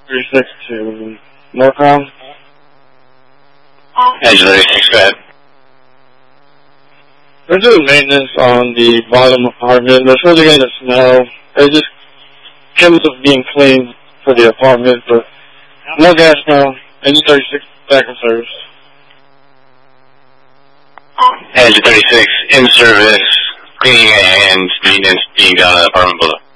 36 to Norcom. Engine 36, go ahead. We're doing maintenance on the bottom apartment. There's really going to smell. It just chemicals being cleaned for the apartment, but no gas now. Engine 36 back in service. Engine 36 in service, cleaning and maintenance being done on the apartment below.